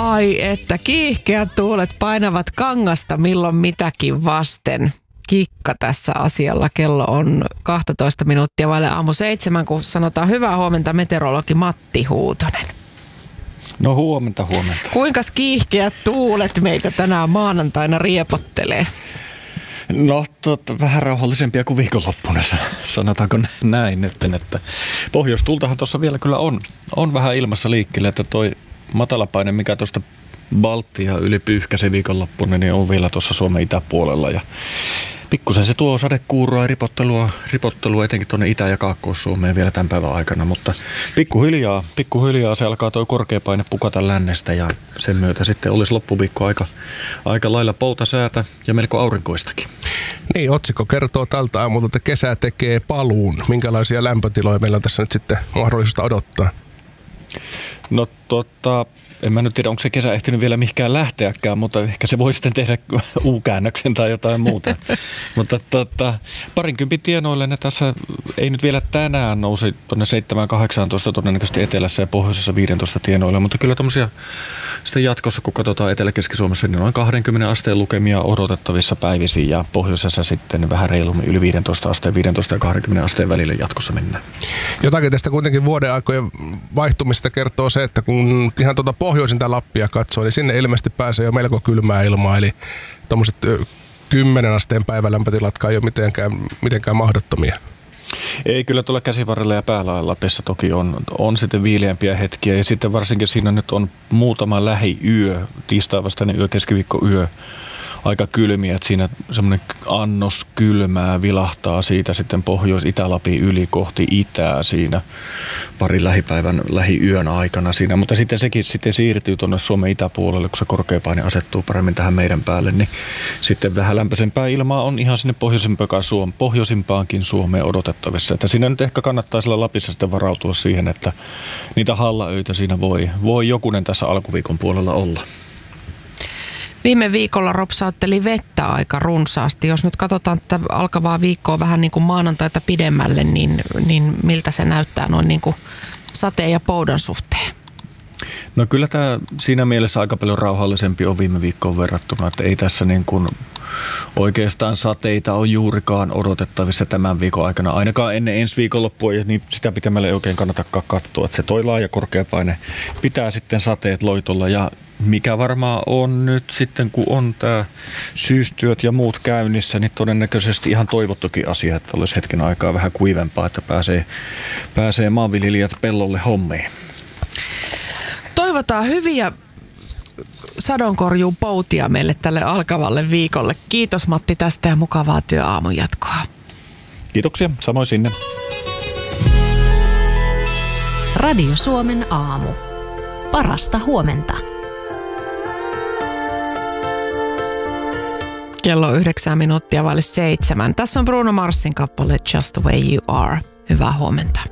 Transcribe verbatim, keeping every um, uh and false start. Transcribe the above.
Ai että kiihkeät tuulet painavat kangasta milloin mitäkin vasten. Kikka tässä asialla. Kello on kaksitoista minuuttia vaille aamu seitsemän, kun sanotaan hyvää huomenta meteorologi Matti Huutonen. No huomenta, huomenta. Kuinka kiihkeät tuulet meitä tänään maanantaina riepottelee? No totta, vähän rauhallisempia kuin viikonloppuna, sanotaanko näin, että, että pohjoistultahan tuossa vielä kyllä on, on vähän ilmassa liikkeellä, että toi matalapaine, mikä tuosta Baltia yli pyyhkäsi viikonloppuna, niin on vielä tuossa Suomen itäpuolella ja pikkusen se tuo sadekuuroa ja ripottelua, ripottelua etenkin tuonne Itä- ja Kaakkois-Suomeen vielä tämän päivän aikana, mutta pikkuhiljaa, pikkuhiljaa se alkaa tuo korkeapaine pukata lännestä ja sen myötä sitten olisi loppuviikko aika, aika lailla poutasäätä ja melko aurinkoistakin. Niin, otsikko kertoo tältä aamulta, että kesä tekee paluun. Minkälaisia lämpötiloja meillä on tässä nyt sitten mahdollisuutta odottaa? No tota... En mä nyt tiedä, onko se kesä ehtinyt vielä mihinkään lähteäkään, mutta ehkä se voi sitten tehdä U-käännöksen tai jotain muuta. Mutta tota, parinkympin tienoille ne tässä ei nyt vielä tänään nousi tuonne seitsemän kahdeksantoista todennäköisesti etelässä ja pohjoisessa viisitoista tienoille, mutta kyllä tommosia sitten jatkossa, kun katsotaan Etelä-Keski-Suomessa, niin noin kaksikymmentä asteen lukemia odotettavissa päivisiin ja pohjoisessa sitten vähän reilummin yli viisitoista asteen, viisitoista ja kaksikymmentä asteen välillä jatkossa mennään. Jotakin tästä kuitenkin vuoden aikojen vaihtumista kertoo se, että kun ihan tuota pohjoisinta Lappia katsoo, niin sinne ilmeisesti pääsee jo melko kylmää ilmaa, eli tuommoiset kymmenen asteen päivälämpötilatkaan ei ole mitenkään, mitenkään mahdottomia. Ei, kyllä tuolla Käsivarrella ja Päälaella Lapissa toki on, on sitten viileämpiä hetkiä ja sitten varsinkin siinä nyt on muutama lähiyö, tiistai vastainen yö, keskiviikko yö, aika kylmiä, että siinä semmoinen annos kylmää vilahtaa siitä sitten Pohjois-Itä-Lapin yli kohti itää siinä parin lähipäivän lähiyön aikana siinä, mutta sitten sekin sitten siirtyy tuonne Suomen itäpuolelle, kun se korkeapaine asettuu paremmin tähän meidän päälle, niin sitten vähän lämpöisempää ilmaa on ihan sinne pohjoisimpaankin, Suom- pohjoisimpaankin Suomeen odotettavissa, että siinä nyt ehkä kannattaa sillä Lapissa sitten varautua siihen, että niitä hallaöitä siinä voi, voi jokunen tässä alkuviikon puolella olla. Viime viikolla ropsautteli vettä aika runsaasti. Jos nyt katsotaan tätä alkavaa viikkoa vähän niin kuin maanantaita pidemmälle, niin, niin miltä se näyttää noin niin kuin sateen ja poudan suhteen? No kyllä tämä siinä mielessä aika paljon rauhallisempi on viime viikkoon verrattuna, että ei tässä niin kuin oikeastaan sateita on juurikaan odotettavissa tämän viikon aikana. Ainakaan ennen ensi viikonloppua, ja niin sitä pitämällä ei oikein kannatakaan katsoa, että se toi laaja korkeapaine pitää sitten sateet loitolla ja mikä varmaan on nyt sitten, kun on tämä syystyöt ja muut käynnissä, niin todennäköisesti ihan toivottukin asia, että olisi hetken aikaa vähän kuivempaa, että pääsee, pääsee maanviljelijät pellolle hommiin. Toivotaan hyviä sadonkorjuun poutia meille tälle alkavalle viikolle. Kiitos Matti tästä ja mukavaa työaamun jatkoa. Kiitoksia, samoin sinne. Radio Suomen aamu. Parasta huomenta. Kello yhdeksän minuuttia vaille seitsemän. Tässä on Bruno Marsin kappale Just the Way You Are. Hyvää huomenta.